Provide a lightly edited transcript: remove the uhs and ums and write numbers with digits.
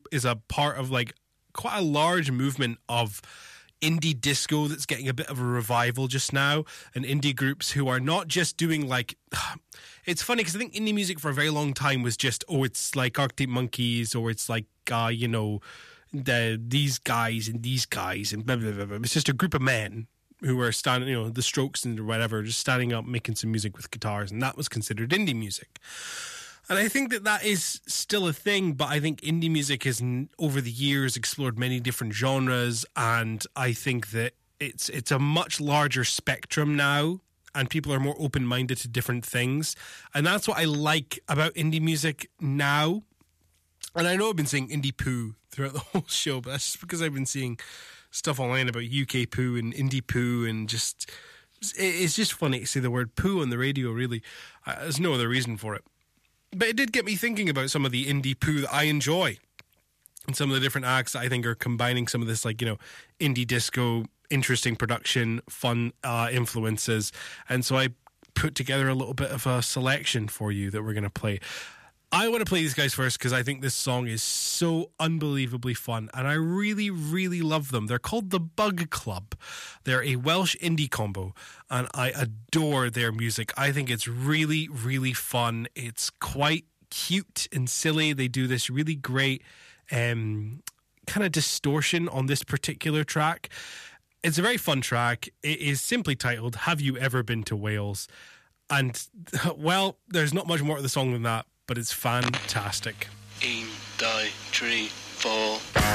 is a part of like quite a large movement of indie disco that's getting a bit of a revival just now, and indie groups who are not just doing like it's funny because I think indie music for a very long time was just it's like Arctic Monkeys, or it's like these guys and blah, blah, blah, blah. It's just a group of men who were standing, the Strokes and whatever, just standing up making some music with guitars, and that was considered indie music. And I think that is still a thing, but I think indie music has, over the years, explored many different genres, and I think that it's a much larger spectrum now, and people are more open-minded to different things. And that's what I like about indie music now. And I know I've been saying indie poo throughout the whole show, but that's just because I've been seeing stuff online about UK poo and indie poo, and just it's just funny to say the word poo on the radio, really. There's no other reason for it. But it did get me thinking about some of the indie poo that I enjoy, and some of the different acts that I think are combining some of this, like, indie disco, interesting production, fun influences. And so I put together a little bit of a selection for you that we're going to play. I want to play these guys first because I think this song is so unbelievably fun, and I really, really love them. They're called The Bug Club. They're a Welsh indie combo, and I adore their music. I think it's really, really fun. It's quite cute and silly. They do this really great kind of distortion on this particular track. It's a very fun track. It is simply titled Have You Ever Been to Wales? And, well, there's not much more to the song than that, but it's fantastic. 1, 2, 3, 4.